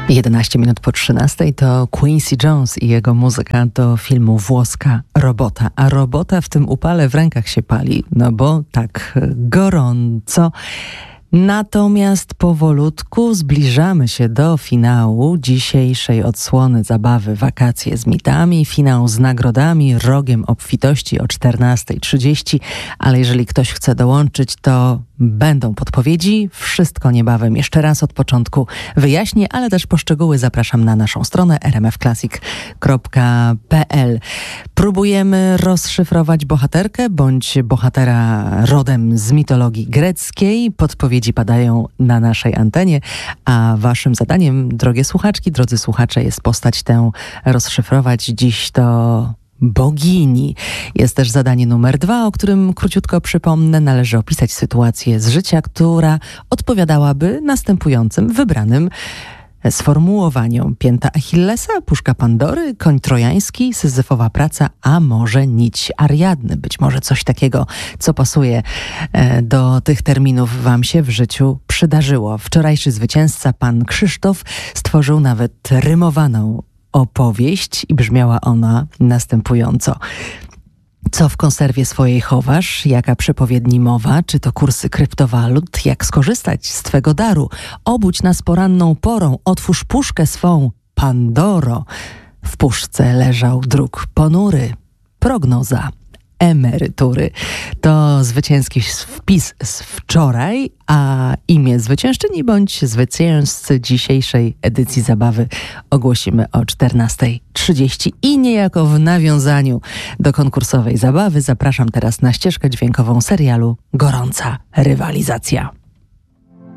11 minut po 13 to Quincy Jones i jego muzyka do filmu Włoska Robota. A robota w tym upale w rękach się pali, no bo tak gorąco. Natomiast powolutku zbliżamy się do finału dzisiejszej odsłony zabawy Wakacje z mitami. Finał z nagrodami, rogiem obfitości o 14:30. Ale jeżeli ktoś chce dołączyć, to będą podpowiedzi. Wszystko niebawem. Jeszcze raz od początku wyjaśnię, ale też po szczegóły zapraszam na naszą stronę rmfclassic.pl. Próbujemy rozszyfrować bohaterkę bądź bohatera rodem z mitologii greckiej. Podpowiedzi padają na naszej antenie, a waszym zadaniem, drogie słuchaczki, drodzy słuchacze, jest postać tę rozszyfrować. Dziś to bogini. Jest też zadanie numer 2, o którym króciutko przypomnę. Należy opisać sytuację z życia, która odpowiadałaby następującym wybranym sformułowaniom: pięta Achillesa, puszka Pandory, koń trojański, syzyfowa praca, a może nić Ariadny. Być może coś takiego, co pasuje do tych terminów, wam się w życiu przydarzyło. Wczorajszy zwycięzca, pan Krzysztof, stworzył nawet rymowaną opowieść i brzmiała ona następująco. Co w konserwie swojej chowasz? Jaka przepowiedni mowa? Czy to kursy kryptowalut? Jak skorzystać z twego daru? Obudź nas poranną porą, otwórz puszkę swą, Pandoro. W puszce leżał druk ponury. Prognoza emerytury. To zwycięski wpis z wczoraj, a imię zwyciężczyni bądź zwycięzcy dzisiejszej edycji zabawy ogłosimy o 14:30. I niejako w nawiązaniu do konkursowej zabawy zapraszam teraz na ścieżkę dźwiękową serialu Gorąca rywalizacja.